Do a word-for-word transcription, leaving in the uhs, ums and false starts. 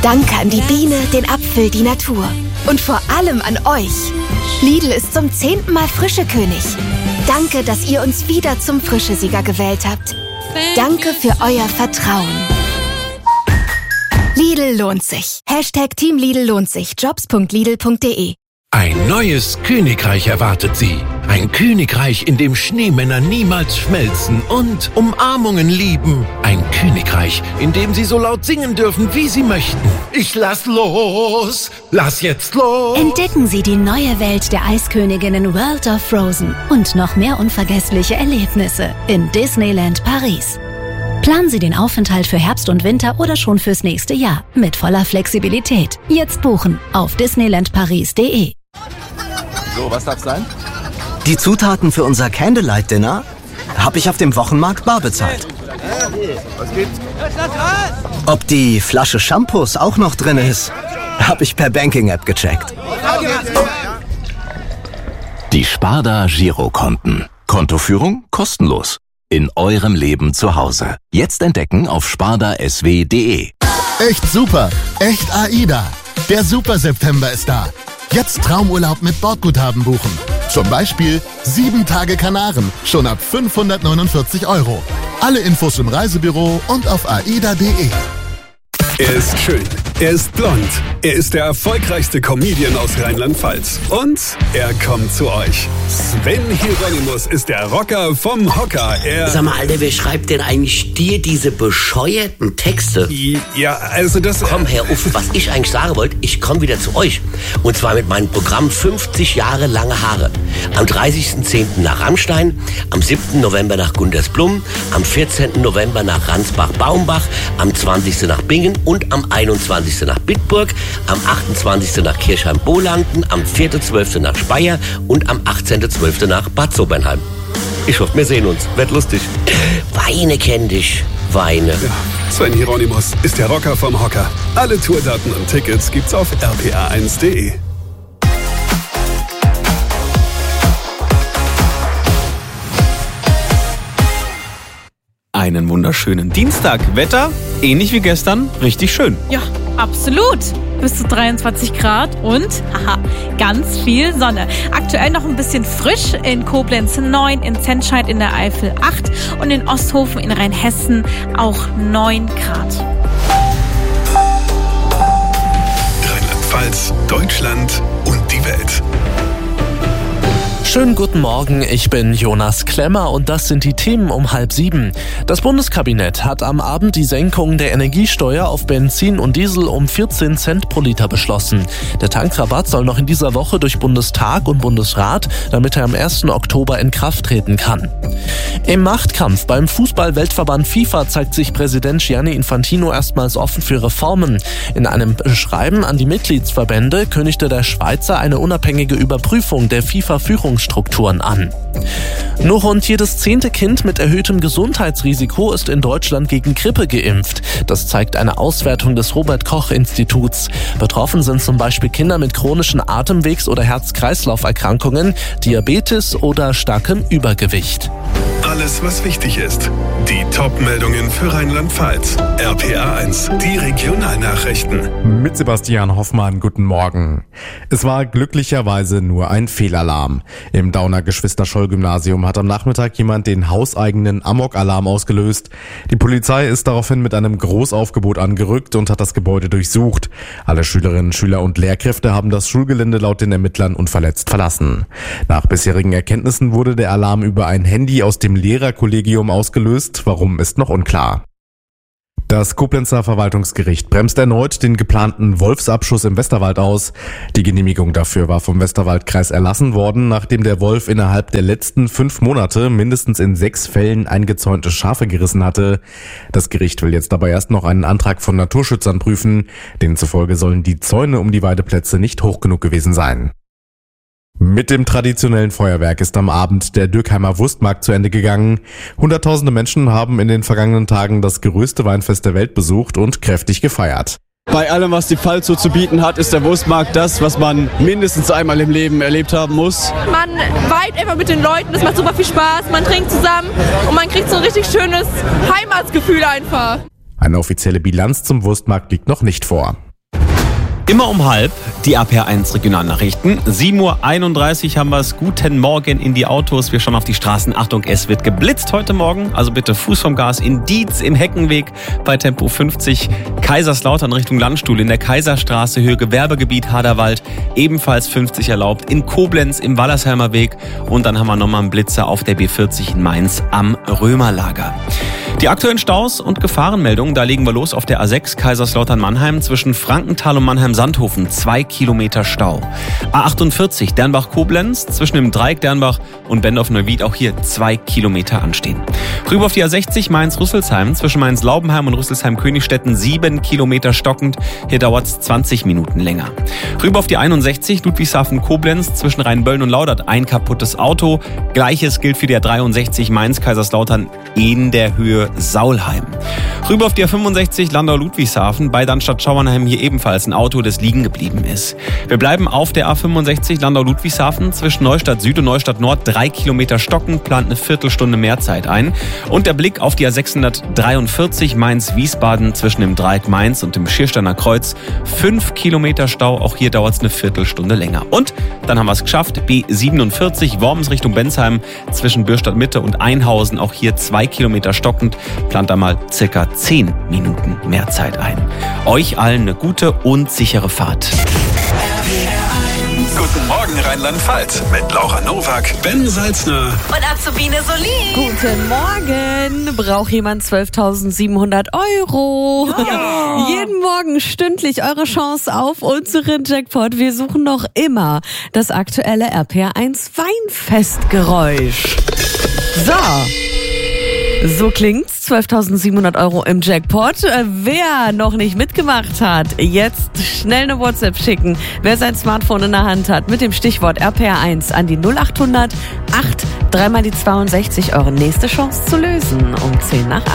Danke an die Biene, den Apfel, die Natur. Und vor allem an euch. Lidl ist zum zehnten Mal Frischekönig. Danke, dass ihr uns wieder zum Frischesieger gewählt habt. Danke für euer Vertrauen. Lidl lohnt sich. Hashtag Team Lidl lohnt sich. Jobs punkt lidl punkt de. Ein neues Königreich erwartet Sie. Ein Königreich, in dem Schneemänner niemals schmelzen und Umarmungen lieben. Ein Königreich, in dem Sie so laut singen dürfen, wie Sie möchten. Ich lass los, lass jetzt los. Entdecken Sie die neue Welt der Eisköniginnen World of Frozen und noch mehr unvergessliche Erlebnisse in Disneyland Paris. Planen Sie den Aufenthalt für Herbst und Winter oder schon fürs nächste Jahr mit voller Flexibilität. Jetzt buchen auf disneyland paris punkt de. So, was darf's sein? Die Zutaten für unser Candlelight-Dinner habe ich auf dem Wochenmarkt bar bezahlt. Was gibt's? Ob die Flasche Shampoos auch noch drin ist, habe ich per Banking-App gecheckt. Die Sparda Girokonten. Kontoführung kostenlos. In eurem Leben zu Hause. Jetzt entdecken auf sparda s w punkt de. Echt super, echt AIDA. Der Super September ist da. Jetzt Traumurlaub mit Bordguthaben buchen. Zum Beispiel sieben Tage Kanaren, schon ab fünfhundertneunundvierzig Euro. Alle Infos im Reisebüro und auf aida punkt de. Er ist schön, er ist blond, er ist der erfolgreichste Comedian aus Rheinland-Pfalz. Und er kommt zu euch. Sven Hieronymus ist der Rocker vom Hocker. Er Sag mal, Alter, wer schreibt denn eigentlich dir diese bescheuerten Texte? Ja, also das... Komm, Herr Uff, was ich eigentlich sagen wollte, ich komme wieder zu euch. Und zwar mit meinem Programm fünfzig Jahre lange Haare. Am dreißigsten zehnten nach Rammstein, am siebten November nach Gundersblum, am vierzehnten November nach Ransbach-Baumbach, am zwanzigsten nach Bingen und am einundzwanzigsten nach Bitburg, am achtundzwanzigsten nach Kirchheim-Bohlanden, am vierten zwölften nach Speyer und am achtzehnten zwölften nach Bad Sobernheim. Ich hoffe, wir sehen uns. Wird lustig. Weine kenn dich. Weine. Ja, Sven Hieronymus ist der Rocker vom Hocker. Alle Tourdaten und Tickets gibt's auf r p a eins punkt de. Einen wunderschönen Dienstag. Wetter, ähnlich wie gestern, richtig schön. Ja, absolut. Bis zu dreiundzwanzig Grad und, haha, ganz viel Sonne. Aktuell noch ein bisschen frisch, in Koblenz neun, in Zentscheid in der Eifel acht und in Osthofen in Rheinhessen auch neun Grad. Rheinland-Pfalz, Deutschland und die Welt. Schönen guten Morgen, ich bin Jonas Klemmer und das sind die Themen um halb sieben. Das Bundeskabinett hat am Abend die Senkung der Energiesteuer auf Benzin und Diesel um vierzehn Cent pro Liter beschlossen. Der Tankrabatt soll noch in dieser Woche durch Bundestag und Bundesrat, damit er am ersten Oktober in Kraft treten kann. Im Machtkampf beim Fußball-Weltverband FIFA zeigt sich Präsident Gianni Infantino erstmals offen für Reformen. In einem Schreiben an die Mitgliedsverbände kündigte der Schweizer eine unabhängige Überprüfung der FIFA-Führungsstrukturen an. Nur rund jedes zehnte Kind mit erhöhtem Gesundheitsrisiko ist in Deutschland gegen Grippe geimpft. Das zeigt eine Auswertung des Robert-Koch-Instituts. Betroffen sind zum Beispiel Kinder mit chronischen Atemwegs- oder Herz-Kreislauf-Erkrankungen, Diabetes oder starkem Übergewicht. Alles, was wichtig ist. Die Top-Meldungen für Rheinland-Pfalz. R P A eins, die Regionalnachrichten. Mit Sebastian Hoffmann, guten Morgen. Es war glücklicherweise nur ein Fehlalarm. Im Dauner Geschwister-Scholl-Gymnasium hat am Nachmittag jemand den hauseigenen Amok-Alarm ausgelöst. Die Polizei ist daraufhin mit einem Großaufgebot angerückt und hat das Gebäude durchsucht. Alle Schülerinnen, Schüler und Lehrkräfte haben das Schulgelände laut den Ermittlern unverletzt verlassen. Nach bisherigen Erkenntnissen wurde der Alarm über ein Handy aus dem Lehrerkollegium ausgelöst. Warum, ist noch unklar. Das Koblenzer Verwaltungsgericht bremst erneut den geplanten Wolfsabschuss im Westerwald aus. Die Genehmigung dafür war vom Westerwaldkreis erlassen worden, nachdem der Wolf innerhalb der letzten fünf Monate mindestens in sechs Fällen eingezäunte Schafe gerissen hatte. Das Gericht will jetzt aber erst noch einen Antrag von Naturschützern prüfen. Denen zufolge sollen die Zäune um die Weideplätze nicht hoch genug gewesen sein. Mit dem traditionellen Feuerwerk ist am Abend der Dürkheimer Wurstmarkt zu Ende gegangen. Hunderttausende Menschen haben in den vergangenen Tagen das größte Weinfest der Welt besucht und kräftig gefeiert. Bei allem, was die Pfalz so zu bieten hat, ist der Wurstmarkt das, was man mindestens einmal im Leben erlebt haben muss. Man weibt einfach mit den Leuten, das macht super viel Spaß, man trinkt zusammen und man kriegt so ein richtig schönes Heimatsgefühl einfach. Eine offizielle Bilanz zum Wurstmarkt liegt noch nicht vor. Immer um halb die R P R eins Regionalnachrichten. sieben Uhr einunddreißig haben wir es. Guten Morgen in die Autos. Wir schauen auf die Straßen. Achtung, es wird geblitzt heute Morgen. Also bitte Fuß vom Gas in Dietz im Heckenweg bei Tempo fünfzig. Kaiserslautern Richtung Landstuhl in der Kaiserstraße, Höhe Gewerbegebiet Haderwald. Ebenfalls fünfzig erlaubt. In Koblenz im Wallersheimer Weg. Und dann haben wir nochmal einen Blitzer auf der B vierzig in Mainz am Römerlager. Die aktuellen Staus und Gefahrenmeldungen, da legen wir los auf der A sechs Kaiserslautern-Mannheim zwischen Frankenthal und Mannheim-Sandhofen, zwei Kilometer Stau. A achtundvierzig Dernbach-Koblenz zwischen dem Dreieck Dernbach und Bendorf-Neuwied, auch hier zwei Kilometer anstehen. Rüber auf die A sechzig Mainz-Rüsselsheim zwischen Mainz-Laubenheim und Rüsselsheim-Königstetten, sieben Kilometer stockend, hier dauert es zwanzig Minuten länger. Rüber auf die einundsechzig Ludwigshafen-Koblenz zwischen Rheinböllen und Laudert, ein kaputtes Auto. Gleiches gilt für die A dreiundsechzig Mainz-Kaiserslautern in der Höhe Saulheim. Rüber auf die A fünfundsechzig Landau-Ludwigshafen bei Darmstadt-Schauernheim, hier ebenfalls ein Auto, das liegen geblieben ist. Wir bleiben auf der A fünfundsechzig Landau-Ludwigshafen zwischen Neustadt Süd und Neustadt Nord, drei Kilometer stockend, plant eine Viertelstunde mehr Zeit ein. Und der Blick auf die A sechshundertdreiundvierzig Mainz-Wiesbaden zwischen dem Dreieck Mainz und dem Schiersteiner Kreuz, fünf Kilometer Stau, auch hier dauert es eine Viertelstunde länger. Und dann haben wir es geschafft, B siebenundvierzig Worms Richtung Bensheim zwischen Bürstadt Mitte und Einhausen, auch hier zwei Kilometer stockend, plant da mal circa zehn Minuten mehr Zeit ein. Euch allen eine gute und sichere Fahrt. Guten Morgen Rheinland-Pfalz mit Laura Nowak, Ben Salzner und Azubine Solin. Guten Morgen. Braucht jemand zwölftausendsiebenhundert Euro? Ja. Jeden Morgen stündlich eure Chance auf unseren Jackpot. Wir suchen noch immer das aktuelle R P R eins Weinfestgeräusch. So. So klingt's. zwölftausendsiebenhundert Euro im Jackpot. Wer noch nicht mitgemacht hat, jetzt schnell eine WhatsApp schicken. Wer sein Smartphone in der Hand hat, mit dem Stichwort R P R eins an die null achthundert acht, dreimal die zweiundsechzig. Eure nächste Chance zu lösen um zehn nach acht.